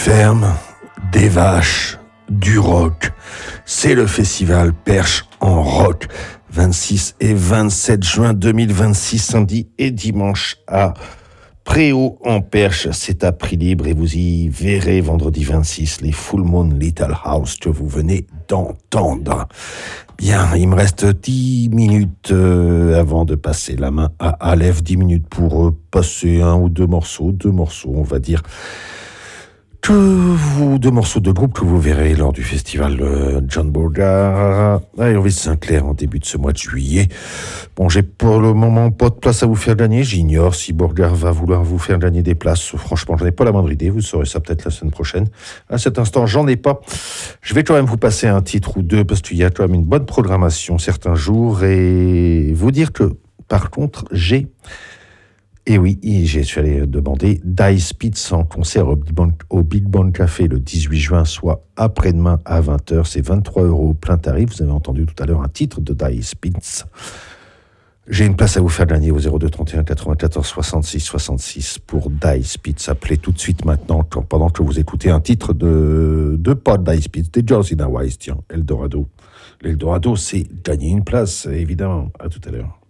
ferme, des vaches, du rock. C'est le festival Perche en rock. 26 et 27 juin 2026, samedi et dimanche à Préau en Perche. C'est à prix libre et vous y verrez vendredi 26 les Full Moon Little House que vous venez d'entendre. Bien, il me reste 10 minutes avant de passer la main à Aleph. 10 minutes pour passer un ou deux morceaux, on va dire. Deux morceaux de groupe que vous verrez lors du festival John Burger à Hervé-Saint-Clair en début de ce mois de juillet. Bon, j'ai pour le moment pas de place à vous faire gagner. J'ignore si Burger va vouloir vous faire gagner des places. Franchement, j'en ai pas la moindre idée. Vous saurez ça peut-être la semaine prochaine. À cet instant, j'en ai pas. Je vais quand même vous passer un titre ou deux parce qu'il y a quand même une bonne programmation certains jours et vous dire que, par contre, Et oui, je suis allé demander Dice Pizza en concert au Big Band Café le 18 juin, soit après-demain à 20h. C'est 23 € plein tarif. Vous avez entendu tout à l'heure un titre de Dice Pizza. J'ai une place à vous faire gagner au 02 31 94 66 66 pour Dice Pizza. Appelez tout de suite maintenant pendant que vous écoutez un titre de pas Dice Pizza, des Georgina Wise, tiens, Eldorado. L'Eldorado, c'est gagner une place, évidemment. À tout à l'heure.